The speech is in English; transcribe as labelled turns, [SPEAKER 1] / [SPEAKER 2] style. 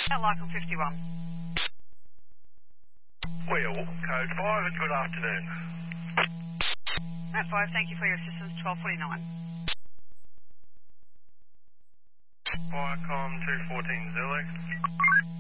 [SPEAKER 1] Lycombe 51.
[SPEAKER 2] Wheel, code 5 and good afternoon.
[SPEAKER 1] Matt 5, thank you for your assistance, 1249.
[SPEAKER 2] Viacom 214 Zulu.